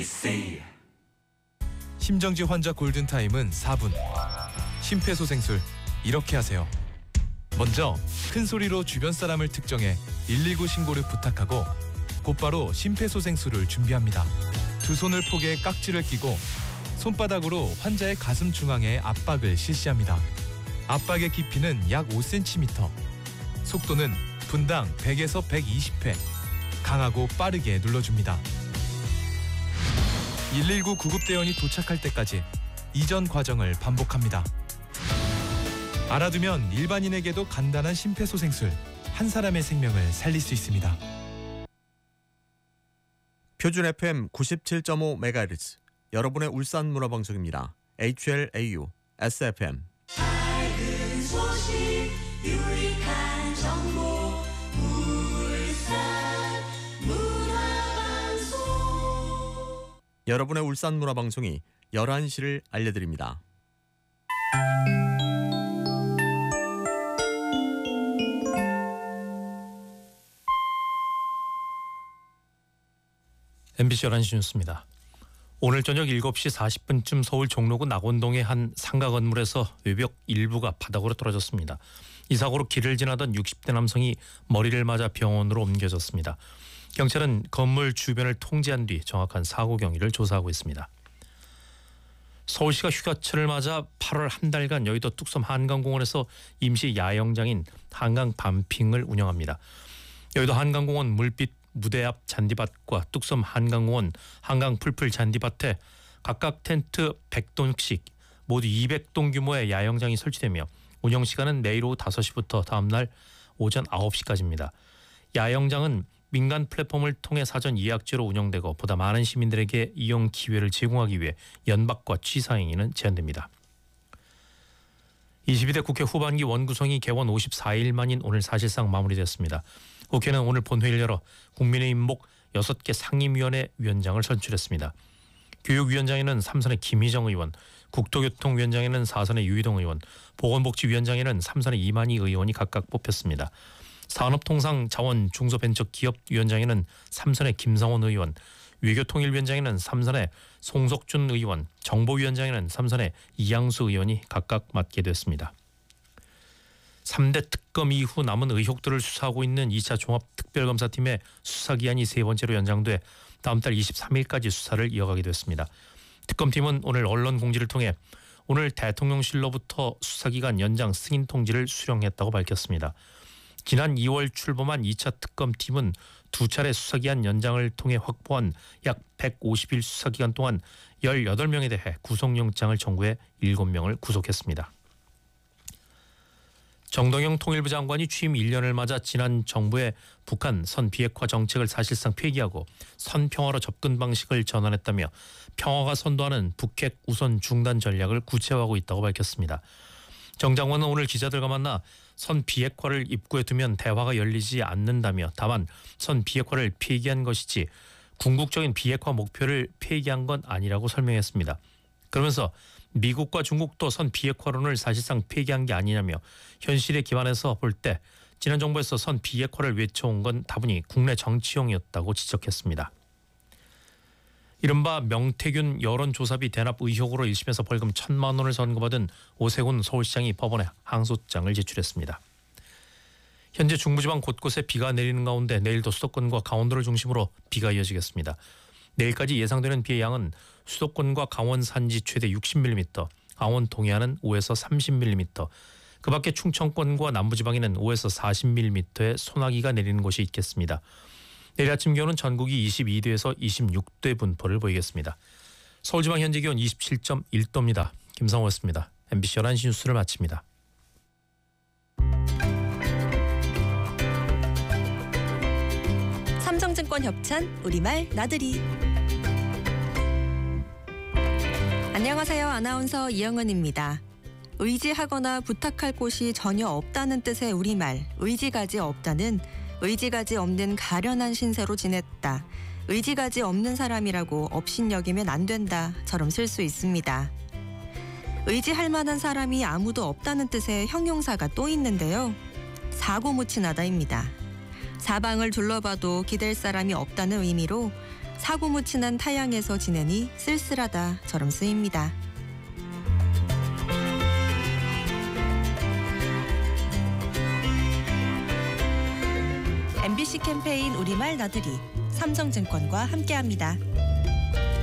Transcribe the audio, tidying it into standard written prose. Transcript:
MBC 심정지 환자 골든타임은 4분. 심폐소생술 이렇게 하세요. 먼저 큰 소리로 주변 사람을 특정해 119 신고를 부탁하고 곧바로 심폐소생술을 준비합니다. 두 손을 포개 깍지를 끼고 손바닥으로 환자의 가슴 중앙에 압박을 실시합니다. 압박의 깊이는 약 5cm. 속도는 분당 100에서 120회. 강하고 빠르게 눌러줍니다. 119 구급대원이 도착할 때까지 이전 과정을 반복합니다. 알아두면 일반인에게도 간단한 심폐소생술, 한 사람의 생명을 살릴 수 있습니다. 표준 FM 97.5MHz 여러분의 울산 문화방송입니다. HLAU SFM. 밝은 소식 유익한 정보 울산 문화방송. 여러분의 울산 문화방송이 11시를 알려드립니다. MBC 11시 뉴스입니다. 오늘 저녁 7시 40분쯤 서울 종로구 낙원동의 한 상가 건물에서 외벽 일부가 바닥으로 떨어졌습니다. 이 사고로 길을 지나던 60대 남성이 머리를 맞아 병원으로 옮겨졌습니다. 경찰은 건물 주변을 통제한 뒤 정확한 사고 경위를 조사하고 있습니다. 서울시가 휴가철을 맞아 8월 한 달간 여의도 뚝섬 한강공원에서 임시 야영장인 한강 밤핑을 운영합니다. 여의도 한강공원 물빛 무대 앞 잔디밭과 뚝섬 한강공원 한강 풀풀 잔디밭에 각각 텐트 100동씩 모두 200동 규모의 야영장이 설치되며 운영시간은 내일 오후 5시부터 다음날 오전 9시까지입니다. 야영장은 민간 플랫폼을 통해 사전 예약제로 운영되고 보다 많은 시민들에게 이용 기회를 제공하기 위해 연박과 취사행위는 제한됩니다. 22대 국회 후반기 원구성이 개원 54일 만인 오늘 사실상 마무리됐습니다. 국회는 오늘 본회의를 열어 국민의힘 목 6개 상임위원회 위원장을 선출했습니다. 교육위원장에는 삼선의 김희정 의원, 국토교통위원장에는 사선의 유희동 의원, 보건복지위원장에는 삼선의 이만희 의원이 각각 뽑혔습니다. 산업통상자원중소벤처기업위원장에는 삼선의 김성원 의원, 외교통일위원장에는 삼선의 송석준 의원, 정보위원장에는 삼선의 이양수 의원이 각각 맡게 됐습니다. 3대 특검 이후 남은 의혹들을 수사하고 있는 2차 종합특별검사팀의 수사기한이 세 번째로 연장돼 다음 달 23일까지 수사를 이어가게 됐습니다. 특검팀은 오늘 언론 공지를 통해 오늘 대통령실로부터 수사기간 연장 승인 통지를 수령했다고 밝혔습니다. 지난 2월 출범한 2차 특검팀은 두 차례 수사기한 연장을 통해 확보한 약 150일 수사기간 동안 18명에 대해 구속영장을 청구해 7명을 구속했습니다. 정동영 통일부 장관이 취임 1년을 맞아 지난 정부의 북한 선 비핵화 정책을 사실상 폐기하고 선평화로 접근 방식을 전환했다며 평화가 선도하는 북핵 우선 중단 전략을 구체화하고 있다고 밝혔습니다. 정 장관은 오늘 기자들과 만나 선 비핵화를 입구에 두면 대화가 열리지 않는다며 다만 선 비핵화를 폐기한 것이지 궁극적인 비핵화 목표를 폐기한 건 아니라고 설명했습니다. 그러면서 미국과 중국도 선 비핵화론을 사실상 폐기한 게 아니냐며 현실에 기반해서 볼 때 지난 정부에서 선 비핵화를 외쳐온 건 다분히 국내 정치용이었다고 지적했습니다. 이른바 명태균 여론조사비 대납 의혹으로 1심에서 벌금 1,000만 원을 선고받은 오세훈 서울시장이 법원에 항소장을 제출했습니다. 현재 중부지방 곳곳에 비가 내리는 가운데 내일도 수도권과 강원도를 중심으로 비가 이어지겠습니다. 내일까지 예상되는 비의 양은 수도권과 강원 산지 최대 60mm, 강원 동해안은 5에서 30mm, 그 밖에 충청권과 남부지방에는 5에서 40mm의 소나기가 내리는 곳이 있겠습니다. 내일 아침 기온은 전국이 22도에서 26도의 분포를 보이겠습니다. 서울지방 현재 기온 27.1도입니다. 김상호였습니다. MBC 11시 뉴스를 마칩니다. 삼성증권 협찬 우리말 나들이. 안녕하세요. 아나운서 이영은입니다. 의지하거나 부탁할 곳이 전혀 없다는 뜻의 우리말 의지가지 없다는 의지가지 없는 가련한 신세로 지냈다. 의지가지 없는 사람이라고 업신여기면 안 된다처럼 쓸 수 있습니다. 의지할 만한 사람이 아무도 없다는 뜻의 형용사가 또 있는데요. 사고무친하다입니다. 사방을 둘러봐도 기댈 사람이 없다는 의미로 사고 묻히는 타양에서 지내니 쓸쓸하다처럼 쓰입니다. MBC 캠페인 우리말 나들이 삼성증권과 함께합니다.